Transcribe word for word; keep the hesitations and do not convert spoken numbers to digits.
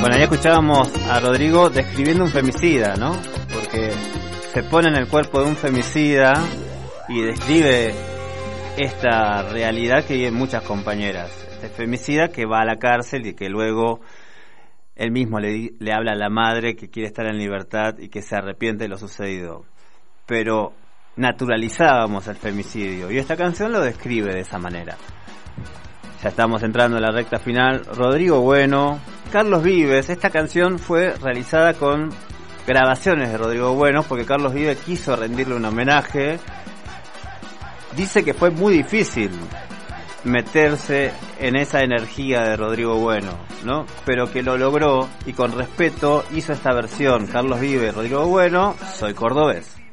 Bueno, ahí escuchábamos a Rodrigo describiendo un femicida, ¿no? Porque se pone en el cuerpo de un femicida y describe esta realidad que viven muchas compañeras. Este femicida que va a la cárcel y que luego él mismo le, le habla a la madre que quiere estar en libertad y que se arrepiente de lo sucedido. Pero naturalizábamos el femicidio y esta canción lo describe de esa manera. Ya estamos entrando en la recta final. Rodrigo Bueno, Carlos Vives. Esta canción fue realizada con grabaciones de Rodrigo Bueno porque Carlos Vives quiso rendirle un homenaje. Dice que fue muy difícil meterse en esa energía de Rodrigo Bueno, ¿no? Pero que lo logró y con respeto hizo esta versión. Carlos Vives, Rodrigo Bueno, Soy Cordobés.